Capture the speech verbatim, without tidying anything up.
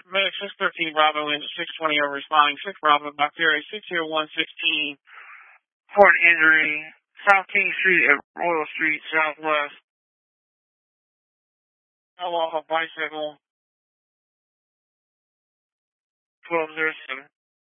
Medic six thirteen Bravo into six twenty over responding six Bravo by Fury six zero one sixteen for an injury. South King Street at Royal Street Southwest. Fell off a bicycle. twelve oh seven.